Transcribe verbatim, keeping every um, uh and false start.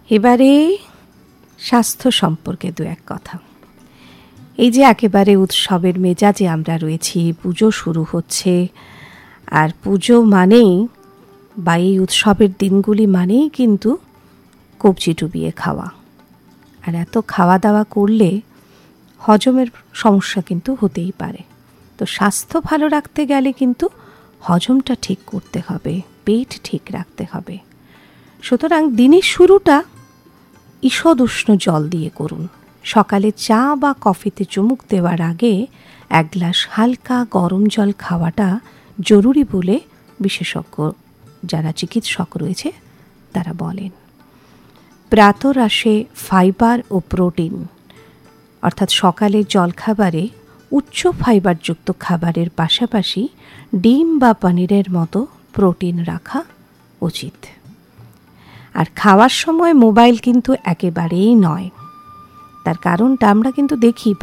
এবারে স্বাস্থ্য সম্পর্কে দু এক কথা। এই যে একেবারে উৎসবের মেজাজে আমরা রয়েছি, পুজো শুরু হচ্ছে, আর পুজো মানেই বা এই উৎসবের দিনগুলি মানেই কিন্তু কবজি ডুবিয়ে খাওয়া। আর এত খাওয়া দাওয়া করলে হজমের সমস্যা কিন্তু হতেই পারে। তো স্বাস্থ্য ভালো রাখতে গেলে কিন্তু হজমটা ঠিক করতে হবে, পেট ঠিক রাখতে হবে। সুতরাং দিনের শুরুটা ঈষদ উষ্ণ জল দিয়ে করুন। সকালে চা বা কফিতে চুমুক দেওয়ার আগে এক গ্লাস হালকা গরম জল খাওয়াটা জরুরি বলে বিশেষজ্ঞ যারা চিকিৎসক রয়েছে তারা বলেন। প্রাতরাশে ফাইবার ও প্রোটিন, অর্থাৎ সকালের জলখাবারে উচ্চ ফাইবারযুক্ত খাবারের পাশাপাশি ডিম বা পনিরের মতো প্রোটিন রাখা উচিত। আর খাওয়ার সময় মোবাইল কিন্তু একেবারেই নয়। তার কারণটা আমরা কিন্তু দেখি